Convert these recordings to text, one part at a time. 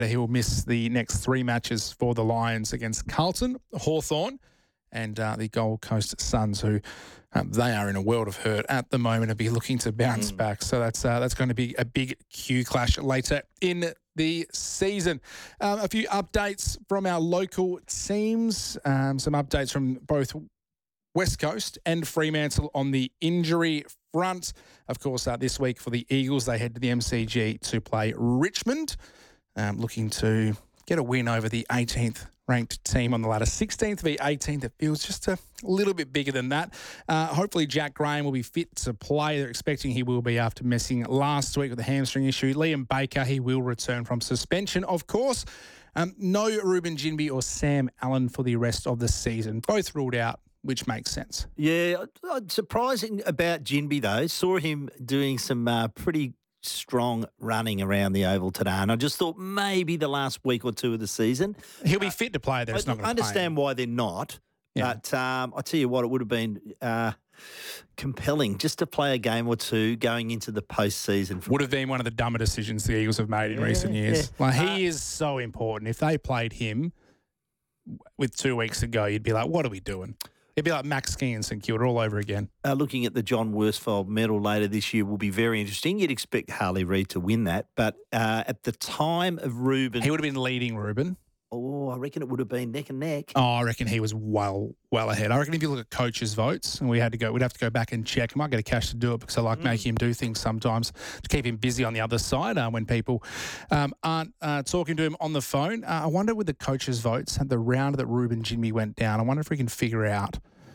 He will miss the next 3 matches for the Lions against Carlton, Hawthorn, and the Gold Coast Suns, who they are in a world of hurt at the moment and be looking to bounce back. So that's going to be a big Q clash later in the season. A few updates from our local teams, some updates from both West Coast and Fremantle on the injury front. Of course, this week for the Eagles, they head to the MCG to play Richmond, looking to get a win over the 18th ranked team on the ladder. 16th v 18th, it feels just a little bit bigger than that. Hopefully Jack Graham will be fit to play. They're expecting he will be after missing last week with a hamstring issue. Liam Baker, he will return from suspension, of course. No Ruben Ginbey or Sam Allen for the rest of the season. Both ruled out, which makes sense. Yeah, surprising about Ginbey, though. Saw him doing some pretty strong running around the oval today, and I just thought maybe the last week or two of the season. He'll be fit to play, though. I understand why they're not, but I tell you what, it would have been compelling just to play a game or two going into the postseason. Would have been one of the dumber decisions the Eagles have made in recent years. Yeah. Like, he is so important. If they played him with 2 weeks to go, you'd be like, what are we doing? It'd be like Max King and St Kilda all over again. Looking at the John Worsfold medal later this year will be very interesting. You'd expect Harley Reid to win that. But at the time of Ruben... He would have been leading Ruben. Oh, I reckon it would have been neck and neck. Oh, I reckon he was well ahead. I reckon if you look at coaches' votes, and we'd have to go back and check. I might get a cash to do it because I like making him do things sometimes to keep him busy on the other side when people aren't talking to him on the phone. I wonder with the coaches' votes at the round that Ruben Ginbey went down, I wonder if we can figure out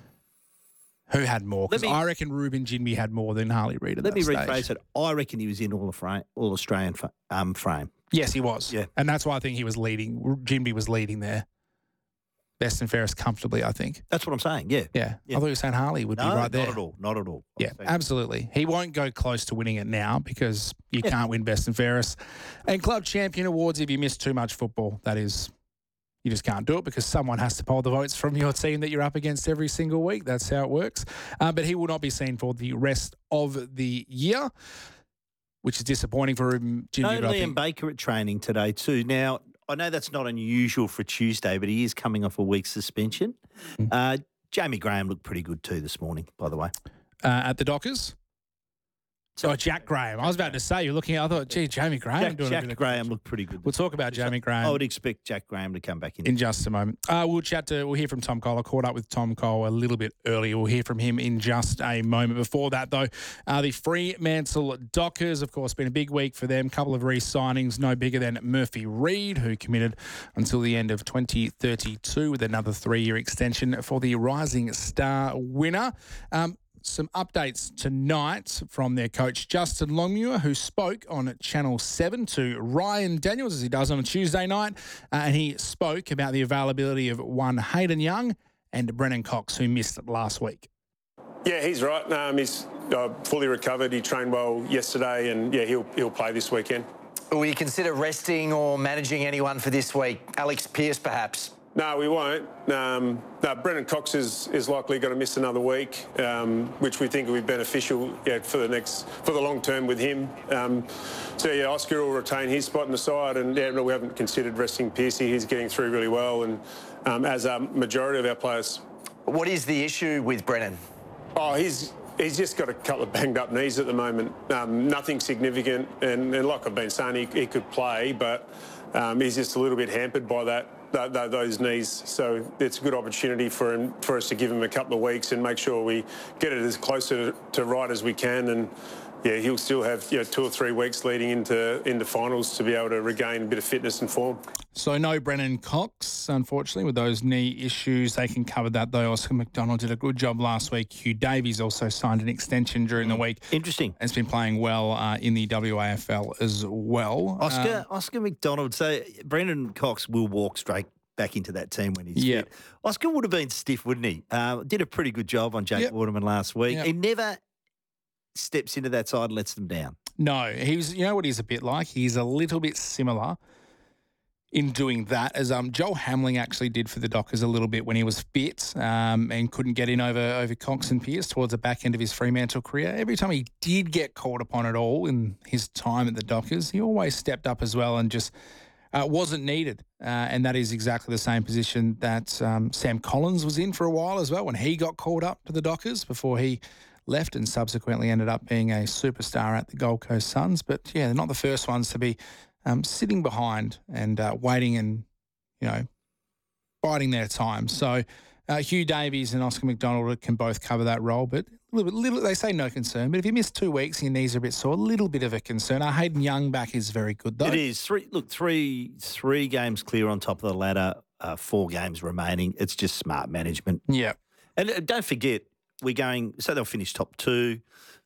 who had more, because I reckon Ruben Ginbey had more than Harley Reid at that stage. Let me rephrase it. I reckon he was in all Australian frame. Yes, he was. Yeah. And that's why I think he was leading. Ginbey was leading there. Best and fairest comfortably, I think. That's what I'm saying, yeah. Yeah. I thought you were saying Harley would be right there. Not at all. Yeah, absolutely. He won't go close to winning it now because you can't win best and fairest. And club champion awards, if you miss too much football, that is... You just can't do it because someone has to poll the votes from your team that you're up against every single week. That's how it works. But he will not be seen for the rest of the year, which is disappointing for him. No, Liam Baker at training today too. Now, I know that's not unusual for Tuesday, but he is coming off a week's suspension. Jamie Graham looked pretty good too this morning, by the way. At the Dockers? Jack Graham. I was about to say, you're looking at, I thought, gee, Jamie Graham. Jack Graham looked pretty good. We'll talk about Jamie Graham. I would expect Jack Graham to come back in just a moment. We'll hear from Tom Cole. I caught up with Tom Cole a little bit earlier. We'll hear from him in just a moment. Before that, though, the Fremantle Dockers, of course, been a big week for them. Couple of re-signings, no bigger than Murphy Reid, who committed until the end of 2032 with another 3-year extension for the Rising Star winner. Some updates tonight from their coach, Justin Longmuir, who spoke on Channel 7 to Ryan Daniels, as he does on a Tuesday night, and he spoke about the availability of one Hayden Young and Brennan Cox, who missed last week. Yeah, he's right. He's fully recovered. He trained well yesterday, and, he'll play this weekend. Will you consider resting or managing anyone for this week? Alex Pearce, perhaps? No, we won't. Brennan Cox is likely going to miss another week, which we think will be beneficial for the long term with him. Oscar will retain his spot in the side, and we haven't considered resting Pearcey. He's getting through really well, and as a majority of our players. What is the issue with Brennan? Oh, he's just got a couple of banged up knees at the moment. Nothing significant, and like I've been saying, he could play, but he's just a little bit hampered by those knees. So it's a good opportunity for us to give him a couple of weeks and make sure we get it as close to right as we can. And he'll still have 2 or 3 weeks leading into finals to be able to regain a bit of fitness and form. So no Brennan Cox, unfortunately, with those knee issues. They can cover that, though. Oscar McDonald did a good job last week. Hugh Davies also signed an extension during the week. Interesting. Has been playing well in the WAFL as well. Oscar McDonald. So Brennan Cox will walk straight back into that team when he's fit. Oscar would have been stiff, wouldn't he? Did a pretty good job on Jake Waterman last week. He never steps into that side and lets them down. No, you know what he's a bit like? He's a little bit similar in doing that as Joel Hamling actually did for the Dockers a little bit when he was fit and couldn't get in over Cox and Pearce towards the back end of his Fremantle career. Every time he did get called upon at all in his time at the Dockers, he always stepped up as well and just wasn't needed. And that is exactly the same position that Sam Collins was in for a while as well when he got called up to the Dockers before he left and subsequently ended up being a superstar at the Gold Coast Suns. But, yeah, they're not the first ones to be sitting behind and waiting and, biding their time. So Hugh Davies and Oscar McDonald can both cover that role, but little, they say no concern. But if you miss 2 weeks and your knees are a bit sore, a little bit of a concern. Hayden Young back is very good, though. It is. Three games clear on top of the ladder, 4 games remaining. It's just smart management. Yeah. And don't forget, so they'll finish top 2.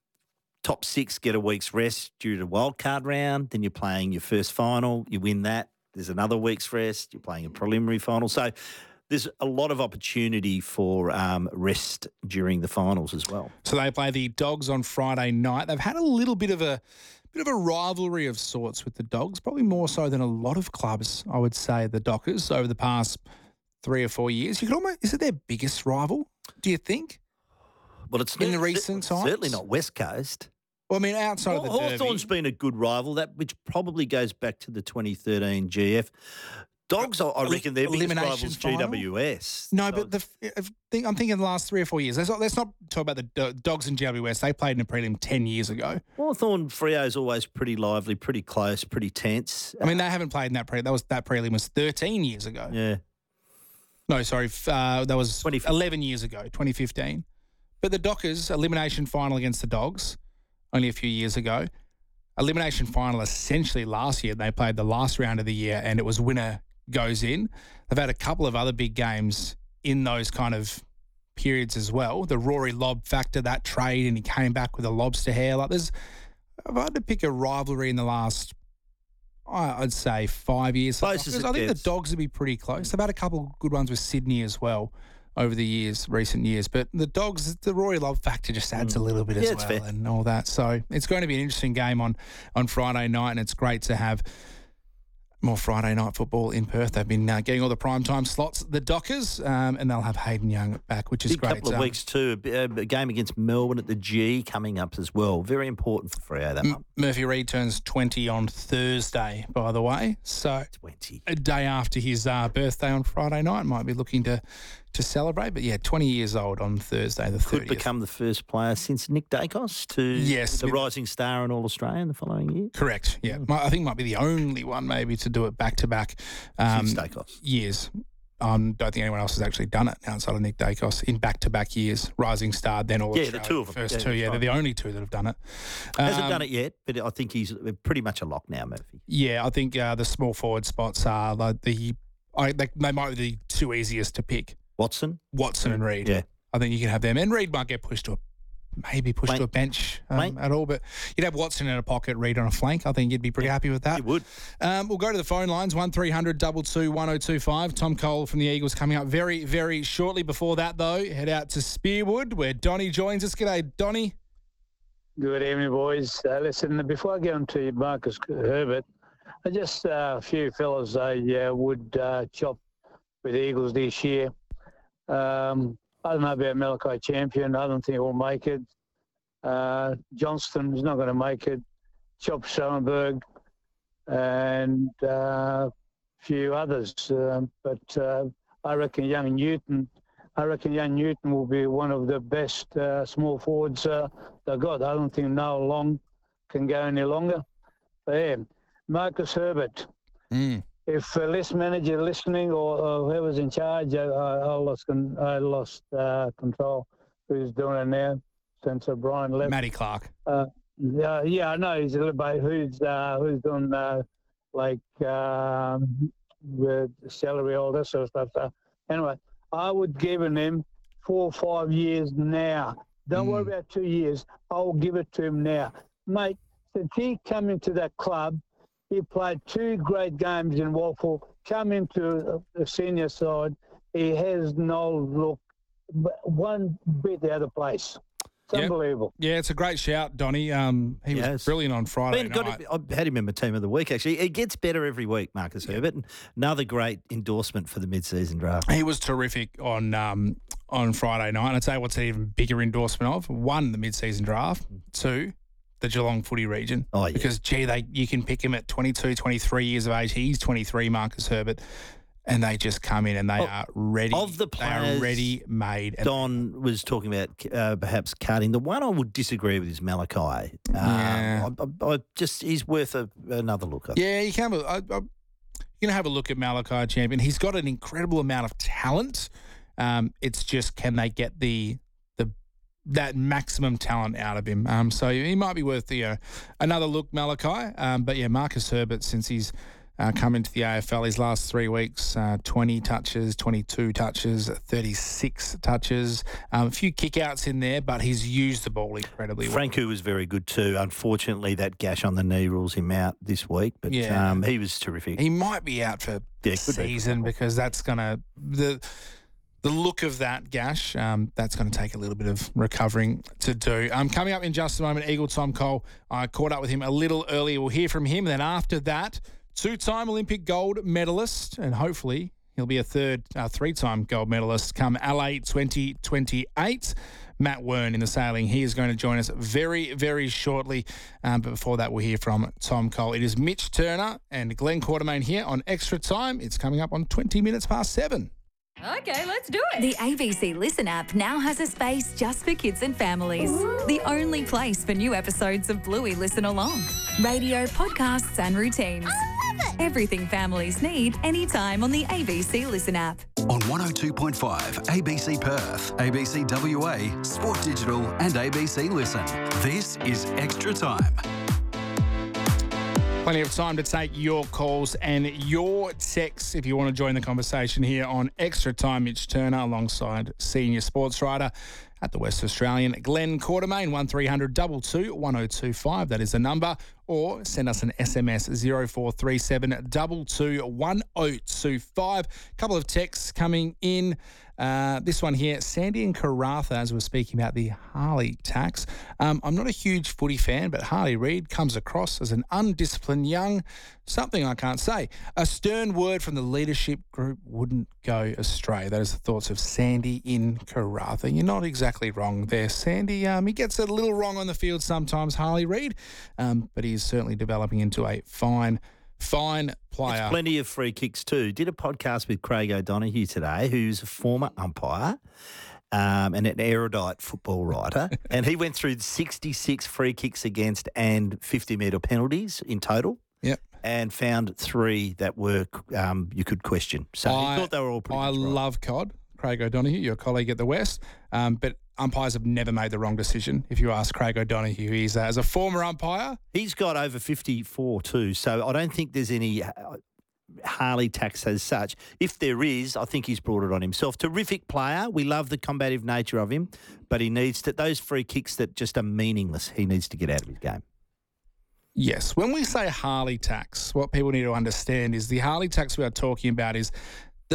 Top 6 get a week's rest due to wildcard round. Then you're playing your first final. You win that. There's another week's rest. You're playing a preliminary final. So there's a lot of opportunity for rest during the finals as well. So they play the Dogs on Friday night. They've had a little bit of a rivalry of sorts with the Dogs, probably more so than a lot of clubs, I would say, the Dockers over the past 3 or 4 years. Is it their biggest rival, do you think? Well, it's in the recent times? Certainly not West Coast. Well, I mean, outside of the Derby. Hawthorn's been a good rival, which probably goes back to the 2013 GF. Dogs, I reckon their biggest rivals GWS. No, but I'm thinking the last 3 or 4 years. Let's not talk about the Dogs and GWS. They played in a prelim 10 years ago. Hawthorn Freo is always pretty lively, pretty close, pretty tense. I mean, they haven't played in that prelim. That prelim was 13 years ago. Yeah. No, sorry, that was 11 years ago, 2015. But the Dockers, elimination final against the Dogs, only a few years ago. Elimination final essentially last year. They played the last round of the year and it was winner goes in. They've had a couple of other big games in those kind of periods as well. The Rory Lobb factor, that trade, and he came back with a lobster hair. I've had to pick a rivalry in the last, I'd say, 5 years. I think the Dogs would be pretty close. They've had a couple of good ones with Sydney as well over the recent years. But the Dogs, the Rory Lobb factor just adds a little bit as well and all that. So it's going to be an interesting game on Friday night, and it's great to have more Friday night football in Perth. They've been getting all the primetime slots, the Dockers, and they'll have Hayden Young back, which is great. A couple of weeks too. A game against Melbourne at the G coming up as well. Very important for Freo that month. Murphy Reid turns 20 on Thursday, by the way. So 20. A day after his birthday on Friday night. Might be looking to celebrate. But, 20 years old on Thursday the 30th. Could become the first player since Nick Dacos to the rising star in All-Australian the following year. Correct, yeah. I think might be the only one maybe to do it back-to-back since Dacos. Years. Don't think anyone else has actually done it outside of Nick Dacos in back-to-back years. Rising star, then All-Australian. Yeah, the two of them. First two, they're the only two that have done it. Hasn't done it yet, but I think he's pretty much a lock now, Murphy. Yeah, I think the small forward spots are they might be the two easiest to pick. Watson and Reid. Yeah. I think you can have them. And Reid might get pushed to a bench at all. But you'd have Watson in a pocket, Reid on a flank. I think you'd be pretty happy with that. You would. We'll go to the phone lines, 1300 22 1025. Tom Cole from the Eagles coming up very, very shortly. Before that, though, head out to Spearwood where Donnie joins us. G'day, Donnie. Good evening, boys. Listen, before I get on to Marcus Herbert, just a few fellas I would chop with the Eagles this year. I don't know about Malachi Champion. I don't think he'll make it. Johnston is not going to make it. Chop Schoenberg and a few others. But I reckon young Newton will be one of the best small forwards they've got. I don't think Noah Long can go any longer. But yeah, Marcus Herbert. If a list manager listening or whoever's in charge, I lost control. Who's doing it now since Brian left? Matty Clark. Yeah, I know he's a little bit. Who's doing with salary, all that sort of stuff. So anyway, I would give him 4 or 5 years now. Don't worry about 2 years. I'll give it to him now, mate. Since he come into that club. He played 2 great games in Waffle, come into the senior side. He has no look one bit out of place. It's unbelievable. Yeah, it's a great shout, Donnie. He was brilliant on Friday night. I had him in my team of the week, actually. It gets better every week, Marcus Herbert. Another great endorsement for the mid-season draft. He was terrific on Friday night. And I'd say what's an even bigger endorsement of? 1, the mid-season draft. 2, the Geelong footy region. Oh, yeah. Because, you can pick him at 22, 23 years of age. He's 23, Marcus Herbert. And they just come in and they are ready. Of the players, they are ready-made. Don was talking about perhaps cutting. The one I would disagree with is Malachi. He's worth another look. Yeah, you can. You're going to have a look at Malachi, champion. He's got an incredible amount of talent. It's just, can they get that maximum talent out of him? So he might be worth another look, Malachi. But yeah, Marcus Herbert, since he's come into the AFL his last 3 weeks, 20 touches, 22 touches, 36 touches, a few kickouts in there, but he's used the ball incredibly well. Franku was very good too. Unfortunately, that gash on the knee rules him out this week, but he was terrific. He might be out for the season because that's going to the look of that gash, that's going to take a little bit of recovering to do. Coming up in just a moment, Eagle Tom Cole. I caught up with him a little earlier. We'll hear from him. Then after that, two-time Olympic gold medalist, and hopefully he'll be a three-time gold medalist come LA 2028. Matt Wern in the sailing. He is going to join us very, very shortly. But before that, we'll hear from Tom Cole. It is Mitch Turner and Glenn Quartermain here on Extra Time. It's coming up on 20 minutes past 7. Okay, let's do it. The ABC Listen app now has a space just for kids and families. The only place for new episodes of Bluey Listen Along. Radio, podcasts and routines. I love it. Everything families need anytime on the ABC Listen app. On 102.5 ABC Perth, ABC WA, Sport Digital and ABC Listen. This is Extra Time. Plenty of time to take your calls and your texts if you want to join the conversation here on Extra Time. Mitch Turner alongside senior sports writer at the West Australian, Glenn Quartermain, 1300 22 1025. That is the number. Or send us an SMS 0437 22 1025. Couple of texts coming in. This one here, Sandy and Karratha, as we're speaking about the Harley tax. I'm not a huge footy fan, but Harley Reid comes across as an undisciplined young, something I can't say. A stern word from the leadership group wouldn't go astray. That is the thoughts of Sandy in Karratha. You're not exactly wrong there, Sandy. He gets it a little wrong on the field sometimes, Harley Reid, but he's certainly developing into a fine player. It's plenty of free kicks too. Did a podcast with Craig O'Donoghue today, who's a former umpire and an erudite football writer, and he went through 66 free kicks against and 50-metre penalties in total. Yep. And found 3 that were you could question. So he thought they were all pretty much right. I love COD, Craig O'Donoghue, your colleague at the West, but umpires have never made the wrong decision. If you ask Craig O'Donoghue, he's as a former umpire. He's got over 54 too, so I don't think there's any Harley tax as such. If there is, I think he's brought it on himself. Terrific player. We love the combative nature of him, but he needs to, those free kicks that just are meaningless, he needs to get out of his game. Yes. When we say Harley tax, what people need to understand is the Harley tax we are talking about is the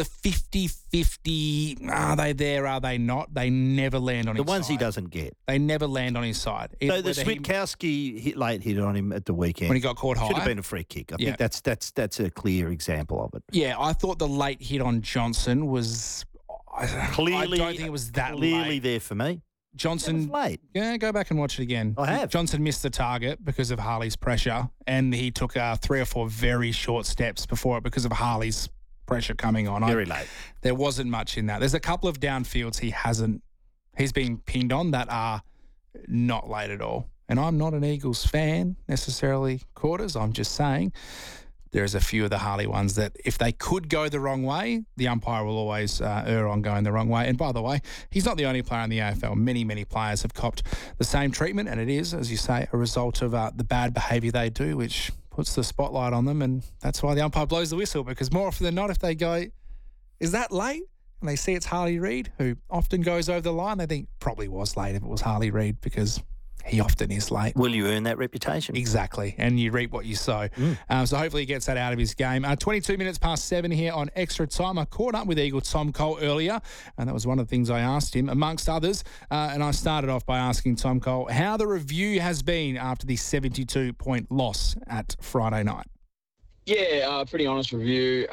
50-50, are they there, are they not? They never land on his side. The ones he doesn't get. They never land on his side. So the Switkowski late hit on him at the weekend. When he got caught high. Should have been a free kick. I think that's a clear example of it. Yeah, I thought the late hit on Johnson was... Clearly, I don't think it was that clearly late. There for me. Johnson... late. Yeah, go back and watch it again. I have. Johnson missed the target because of Harley's pressure, and he took 3 or 4 very short steps before it because of Harley's pressure coming on. Very late. There wasn't much in that. There's a couple of downfields he's been pinned on that are not late at all. And I'm not an Eagles fan necessarily, Quarters. I'm just saying there's a few of the Harley ones that if they could go the wrong way, the umpire will always err on going the wrong way. And by the way, he's not the only player in the AFL. Many, many players have copped the same treatment, and it is, as you say, a result of the bad behaviour they do, which puts the spotlight on them, and that's why the umpire blows the whistle, because more often than not, if they go, is that late? And they see it's Harley Reid, who often goes over the line, they think probably was late if it was Harley Reid, because he often is late. Will you earn that reputation? Exactly, and you reap what you sow. So hopefully he gets that out of his game. 22 minutes past 7 here on Extra Time. I caught up with Eagle Tom Cole earlier, and that was one of the things I asked him, amongst others. And I started off by asking Tom Cole how the review has been after the 72-point loss at Friday night. Yeah, pretty honest review.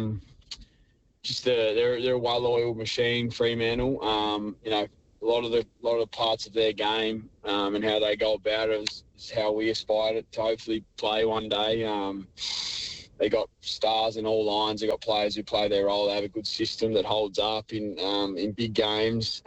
Just they're a well-oiled machine, Fremantle. A lot of the parts of their game and how they go about it is It's how we aspire to hopefully play one day. They got stars in all lines. They got players who play their role. They have a good system that holds up in big games.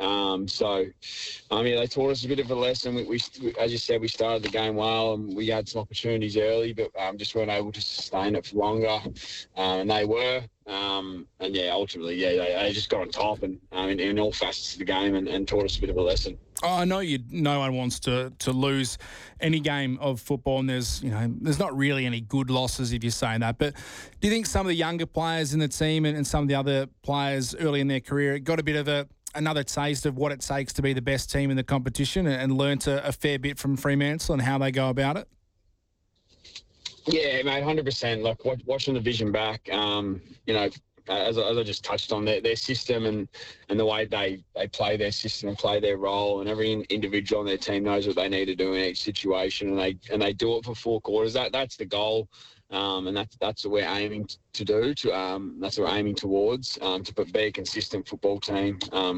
They taught us a bit of a lesson. We as you said, we started the game well and we had some opportunities early, but just weren't able to sustain it for longer. And they were. Ultimately, they just got on top and in all facets of the game and taught us a bit of a lesson. Oh, I know no one wants to lose any game of football, and there's not really any good losses if you're saying that. But do you think some of the younger players in the team and some of the other players early in their career got a bit of another taste of what it takes to be the best team in the competition and learnt a fair bit from Fremantle and how they go about it? Yeah, mate, 100%. Like watching the vision back, as I just touched on, their system and the way they play their system and play their role, and every individual on their team knows what they need to do in each situation, and they do it for 4 quarters. That's the goal, and that's what we're aiming to do. That's what we're aiming towards, to be a consistent football team.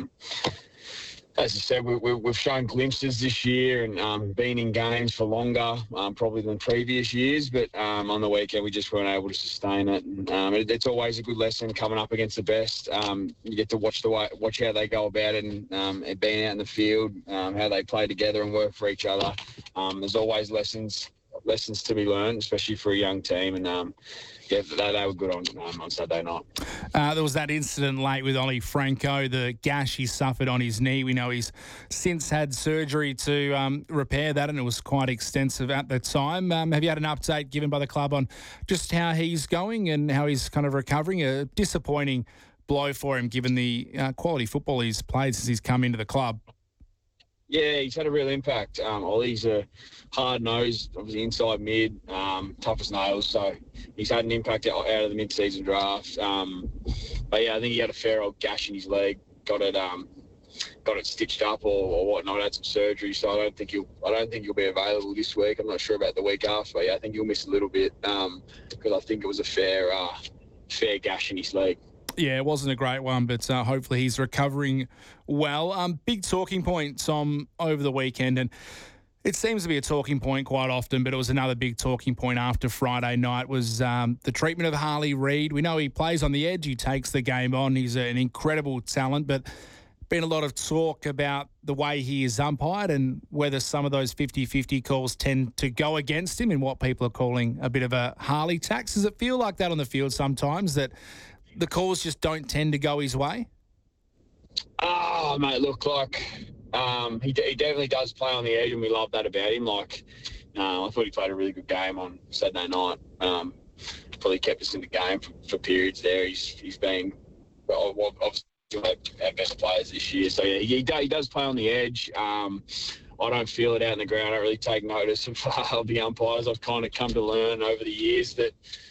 As you said, we've shown glimpses this year and been in games for longer, probably than previous years. But on the weekend, we just weren't able to sustain it. And it's always a good lesson coming up against the best. You get to watch how they go about it and being out in the field, how they play together and work for each other. There's always lessons to be learned, especially for a young team. And they were good on Saturday night. There was that incident late with Ollie Franco, the gash he suffered on his knee. We know he's since had surgery to repair that, and it was quite extensive at the time. Have you had an update given by the club on just how he's going and how he's kind of recovering? A disappointing blow for him given the quality football he's played since he's come into the club. Yeah, he's had a real impact. Ollie's a hard-nosed, obviously inside mid, tough as nails. So he's had an impact out of the mid-season draft. But yeah, I think he had a fair old gash in his leg. Got it stitched up or whatnot. Had some surgery, so I don't think he'll be available this week. I'm not sure about the week after. But yeah, I think he'll miss a little bit because I think it was a fair gash in his leg. Yeah, it wasn't a great one, but hopefully he's recovering well. Big talking point, Tom, over the weekend, and it seems to be a talking point quite often, but it was another big talking point after Friday night was the treatment of Harley Reid. We know he plays on the edge. He takes the game on. He's an incredible talent, but been a lot of talk about the way he is umpired and whether some of those 50-50 calls tend to go against him in what people are calling a bit of a Harley tax. Does it feel like that on the field sometimes, that the calls just don't tend to go his way? Oh, mate, look, he definitely does play on the edge, and we love that about him. I thought he played a really good game on Saturday night. Probably kept us in the game for periods there. He's been, obviously, our best players this year. So, yeah, he does play on the edge. I don't feel it out in the ground. I don't really take notice of the umpires. I've kind of come to learn over the years that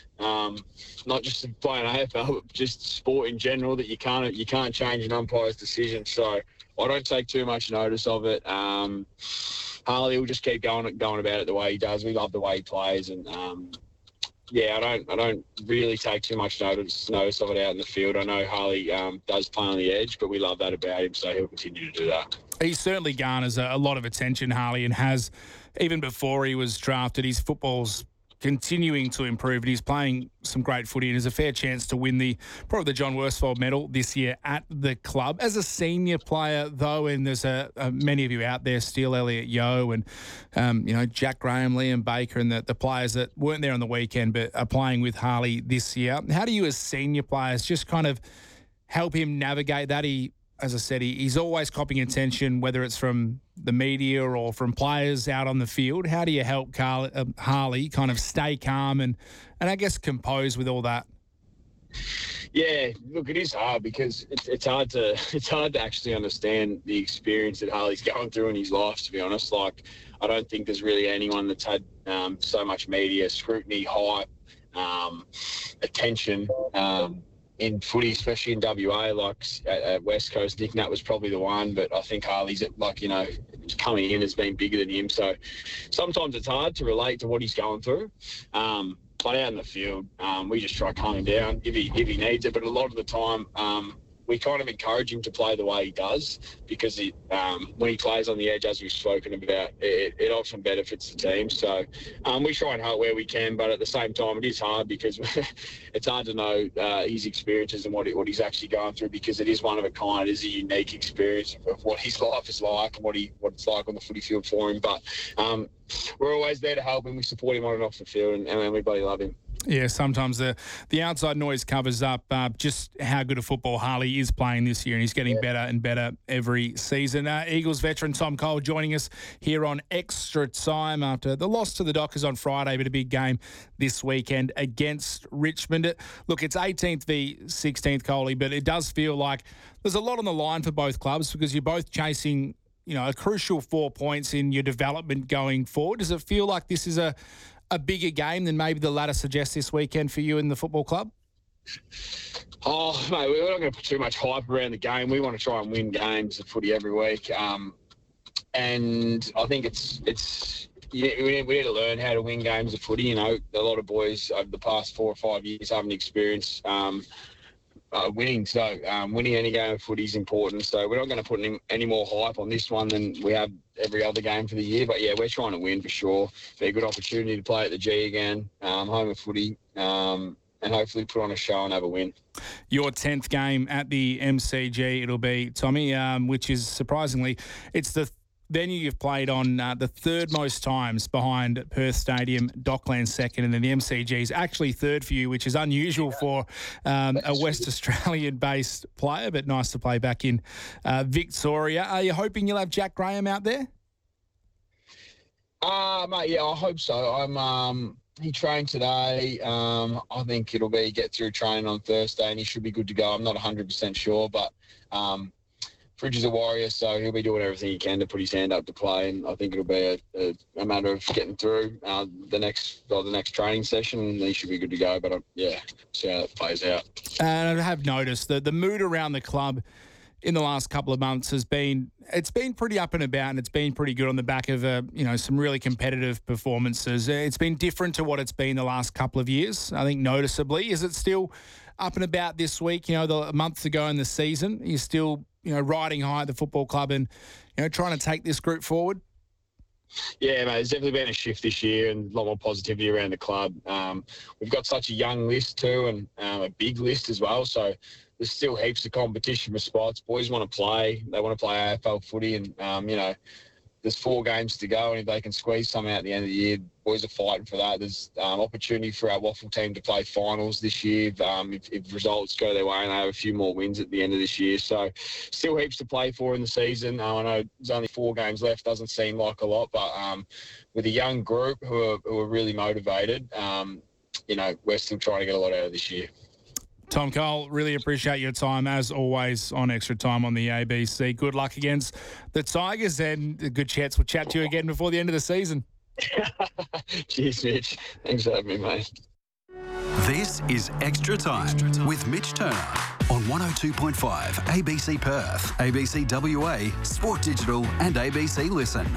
not just playing AFL, but just sport in general, that you can't change an umpire's decision. So I don't take too much notice of it. Harley will just keep going about it the way he does. We love the way he plays, and I don't really take too much notice of it out in the field. I know Harley does play on the edge, but we love that about him, so he'll continue to do that. He certainly garners a lot of attention, Harley, and has even before he was drafted. His football's continuing to improve, and he's playing some great footy, and has a fair chance to win probably the John Worsfold medal this year at the club. As a senior player, though, and there's many of you out there still, Elliot Yeo and Jack Graham, Liam Baker, and the players that weren't there on the weekend but are playing with Harley this year. How do you, as senior players, just kind of help him navigate that? As I said, he's always copping attention, whether it's from the media or from players out on the field. How do you help Harley kind of stay calm and I guess composed with all that? Yeah, look, it is hard because it's hard to actually understand the experience that Harley's going through in his life, to be honest. I don't think there's really anyone that's had so much media scrutiny, hype, attention, in footy, especially in WA, at West Coast. Nick Nat was probably the one, but I think Harley's coming in has been bigger than him. So sometimes it's hard to relate to what he's going through. But out in the field, we just try to calm him down if he needs it. But a lot of the time, we kind of encourage him to play the way he does because when he plays on the edge, as we've spoken about, it often benefits the team. So we try and help where we can, but at the same time, it is hard because it's hard to know his experiences and what he's actually going through because it is one of a kind. It is a unique experience of what his life is like and what it's like on the footy field for him. But we're always there to help him. We support him on and off the field, and everybody love him. Yeah, sometimes the outside noise covers up just how good a football Harley is playing this year, and he's getting better and better every season. Eagles veteran Tom Cole joining us here on Extra Time after the loss to the Dockers on Friday, but a big game this weekend against Richmond. Look, it's 18th v 16th, Coley, but it does feel like there's a lot on the line for both clubs because you're both chasing, a crucial 4 points in your development going forward. Does it feel like this is a bigger game than maybe the latter suggests this weekend for you in the football club? Oh, mate, we're not going to put too much hype around the game. We want to try and win games of footy every week. And I think we need to learn how to win games of footy. A lot of boys over the past 4 or 5 years haven't experienced winning. So winning any game of footy is important. So we're not going to put any more hype on this one than we have every other game for the year. But, yeah, we're trying to win for sure. Be a good opportunity to play at the G again, home of footy, and hopefully put on a show and have a win. Your 10th game at the MCG, it'll be, Tommy, which is surprisingly, it's the venue you've played on the third most times behind Perth Stadium, Dockland second, and then the MCG is actually third for you, which is unusual for a West Australian-based player, but nice to play back in Victoria. Are you hoping you'll have Jack Graham out there? Mate, yeah, I hope so. He trained today. I think it'll be get through training on Thursday, and he should be good to go. I'm not 100% sure, but Fridge is a warrior, so he'll be doing everything he can to put his hand up to play, and I think it'll be a matter of getting through the next training session, and he should be good to go. But see how that plays out. And I have noticed that the mood around the club in the last couple of months it's been pretty up and about, and it's been pretty good on the back of some really competitive performances. It's been different to what it's been the last couple of years, I think, noticeably. Is it still up and about this week? A month ago in the season, you're still riding high at the football club and trying to take this group forward? Yeah, mate, there's definitely been a shift this year and a lot more positivity around the club. We've got such a young list too, and a big list as well, so there's still heaps of competition for spots. Boys want to play. They want to play AFL footy, and, there's 4 games to go, and if they can squeeze some out at the end of the year, boys are fighting for that. There's opportunity for our Waffle team to play finals this year if results go their way and they have a few more wins at the end of this year. So still heaps to play for in the season. I know there's only 4 games left. Doesn't seem like a lot, but with a young group who are really motivated, we're still trying to get a lot out of this year. Tom Cole, really appreciate your time, as always, on Extra Time on the ABC. Good luck against the Tigers, and a good chance we'll chat to you again before the end of the season. Cheers, Mitch. Thanks for having me, mate. This is Extra Time with Mitch Turner on 102.5 ABC Perth, ABC WA, Sport Digital and ABC Listen.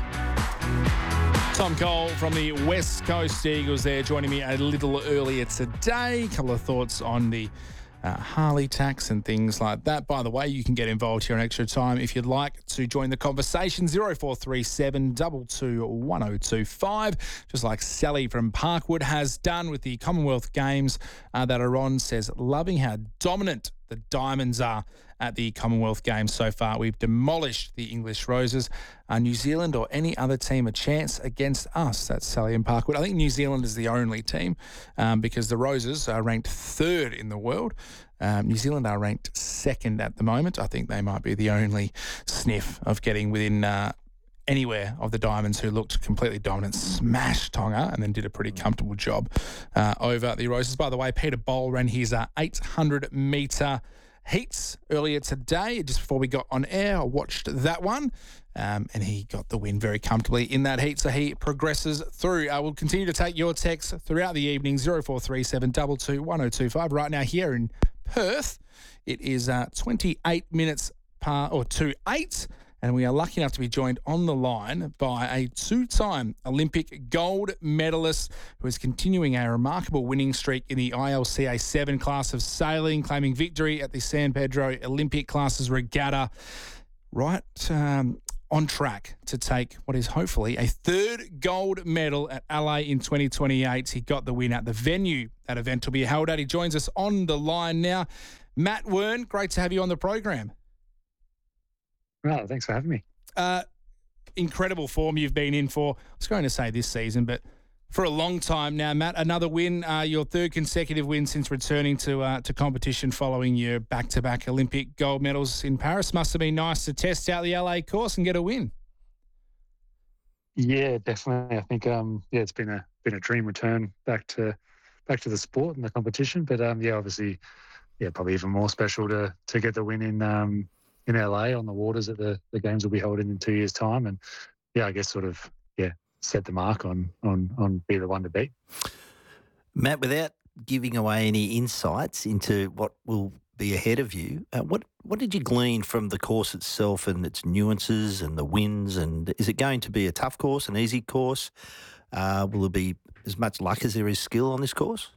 Tom Cole from the West Coast Eagles there, joining me a little earlier today. A couple of thoughts on the Harley tax and things like that. By the way, you can get involved here on Extra Time if you'd like to join the conversation. 0437 22 1025, just like Sally from Parkwood has done with the Commonwealth Games that are on. Says, loving how dominant the Diamonds are at the Commonwealth Games so far. We've demolished the English Roses. New Zealand or any other team a chance against us? That's Sally in Parkwood. I think New Zealand is the only team because the Roses are ranked 3rd in the world. New Zealand are ranked 2nd at the moment. I think they might be the only sniff of getting within anywhere of the Diamonds, who looked completely dominant, smashed Tonga and then did a pretty comfortable job over the Roses. By the way, Peter Bowl ran his 800-metre heats earlier today. Just before we got on air, I watched that one, and he got the win very comfortably in that heat, so he progresses through. We'll continue to take your texts throughout the evening, 0437 22 1025. Right now here in Perth, it is 28 minutes to 8. And we are lucky enough to be joined on the line by a two-time Olympic gold medalist who is continuing a remarkable winning streak in the ILCA 7 class of sailing, claiming victory at the San Pedro Olympic Classes Regatta. Right on track to take what is hopefully a third gold medal at LA in 2028. He got the win at the venue that event will be held at. He joins us on the line now. Matt Wern, great to have you on the program. Oh, thanks for having me. Incredible form you've been in for, I was going to say this season, but for a long time now, Matt. Another win, your third consecutive win since returning to competition following your back-to-back Olympic gold medals in Paris. Must have been nice to test out the LA course and get a win. Yeah, definitely. I think it's been a dream return back to the sport and the competition. But obviously, probably even more special to get the win in LA on the waters that the games will be held in 2 years' time. And I guess set the mark on be the one to beat. Matt, without giving away any insights into what will be ahead of you, what did you glean from the course itself and its nuances and the winds? And is it going to be a tough course, an easy course? Will there be as much luck as there is skill on this course?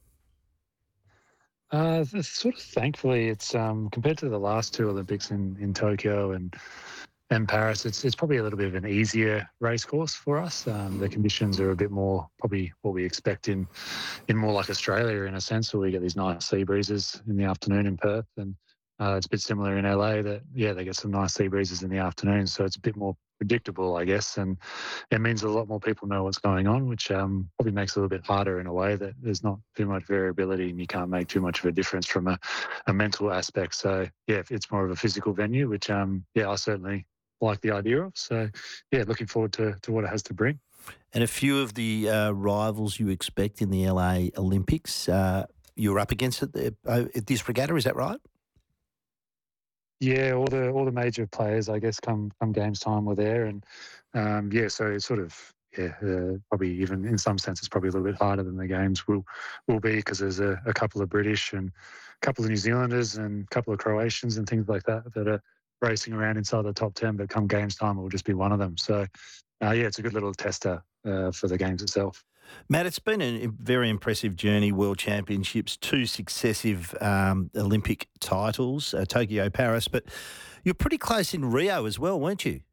Thankfully, it's compared to the last two Olympics in Tokyo and Paris, it's probably a little bit of an easier race course for us. The conditions are a bit more probably what we expect in more like Australia in a sense, where we get these nice sea breezes in the afternoon in Perth, and it's a bit similar in LA that they get some nice sea breezes in the afternoon, so it's a bit more predictable, I guess, and it means a lot more people know what's going on, which probably makes it a little bit harder in a way that there's not too much variability and you can't make too much of a difference from a mental aspect. So it's more of a physical venue, which I certainly like the idea of. So, looking forward to what it has to bring. And a few of the rivals you expect in the LA Olympics, you're up against at this regatta, is that right? Yeah, all the major players, I guess, come games time were there, and so it's sort of probably even in some sense it's probably a little bit harder than the games will be, because there's a couple of British and a couple of New Zealanders and a couple of Croatians and things like that are racing around inside the top 10, but come games time, it will just be one of them. So, it's a good little tester for the games itself. Matt, it's been a very impressive journey, World Championships, 2 successive Olympic titles, Tokyo, Paris, but you're pretty close in Rio as well, weren't you?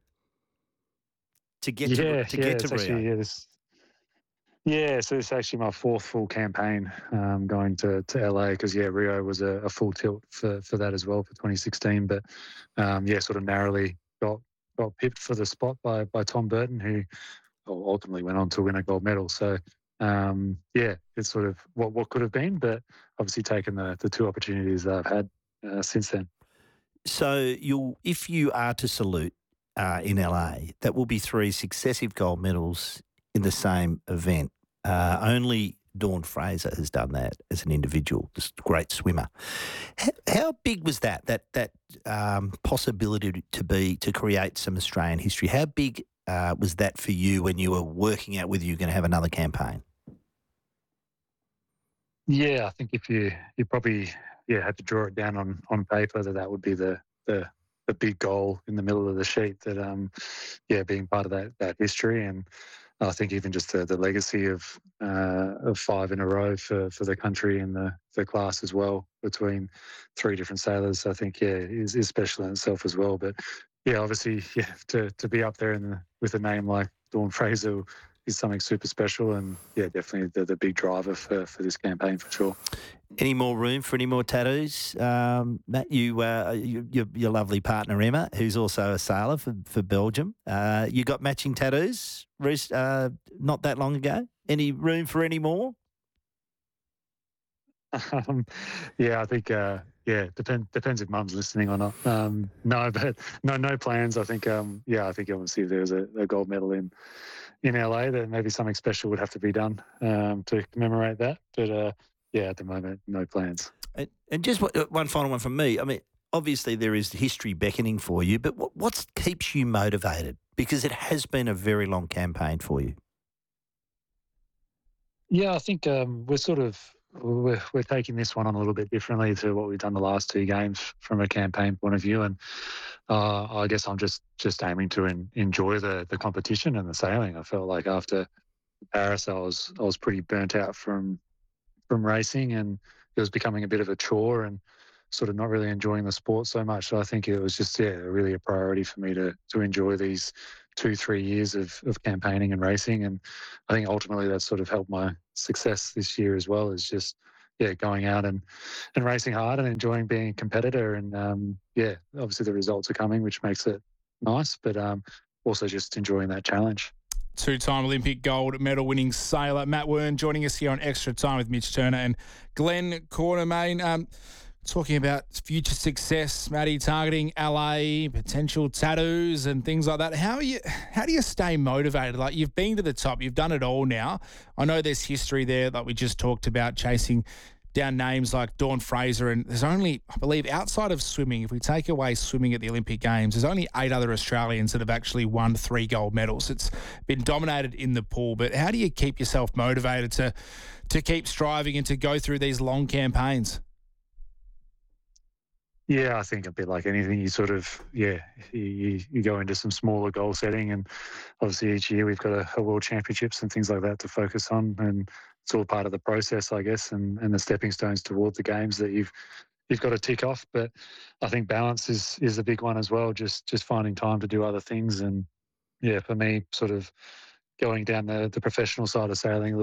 To get to Rio. So it's actually my 4th full campaign going to LA, because Rio was a full tilt for that as well for 2016, but sort of narrowly got pipped for the spot by Tom Burton, who ultimately went on to win a gold medal. So it's sort of what could have been, but obviously taken the 2 opportunities that I've had since then. So if you are to salute in LA, that will be 3 successive gold medals in the same event. Only Dawn Fraser has done that as an individual, this great swimmer. How big was that possibility to create some Australian history? How big was that for you when you were working out whether you're going to have another campaign? Yeah, I think if you probably had to draw it down on paper, that would be the big goal in the middle of the sheet, that being part of that history. And I think even just the legacy of 5 in a row for the country and the class as well, between 3 different sailors, I think is special in itself as well. But obviously to be up there with a name like Dawn Fraser is something super special, and definitely the big driver for this campaign for sure. Any more room for any more tattoos, Matt? Your lovely partner Emma, who's also a sailor for Belgium. You got matching tattoos not that long ago. Any room for any more? I think depends if Mum's listening or not. No plans. I think I think obviously if there's a gold medal in LA, then maybe something special would have to be done to commemorate that. But at the moment, no plans. And just one final one from me. I mean, obviously there is history beckoning for you, but what keeps you motivated? Because it has been a very long campaign for you. Yeah, I think we're sort of we're taking this one on a little bit differently to what we've done the last 2 games from a campaign point of view. And I guess I'm just aiming to enjoy the competition and the sailing. I felt like after Paris, I was pretty burnt out from racing, and it was becoming a bit of a chore and sort of not really enjoying the sport so much. So I think it was just, really a priority for me to enjoy these 2-3 years of campaigning and racing. And I think ultimately that sort of helped my success this year as well, is just, going out and racing hard and enjoying being a competitor. And, obviously the results are coming, which makes it nice, but also just enjoying that challenge. 2-time Olympic gold medal winning sailor Matt Wern joining us here on Extra Time with Mitch Turner and Glenn Quartermain. Talking about future success, Matty, targeting LA, potential tattoos and things like that. How do you stay motivated? Like, you've been to the top, you've done it all now. I know there's history there, like we just talked about, chasing down names like Dawn Fraser, and there's only, I believe, outside of swimming, if we take away swimming at the Olympic Games, there's only 8 other Australians that have actually won 3 gold medals. It's been dominated in the pool, but how do you keep yourself motivated to keep striving and to go through these long campaigns? Yeah, I think a bit like anything, you sort of, you go into some smaller goal setting, and obviously each year we've got a World Championships and things like that to focus on, and it's all part of the process, I guess, and the stepping stones towards the games that you've got to tick off. But I think balance is a big one as well, just finding time to do other things. And for me, sort of going down the professional side of sailing a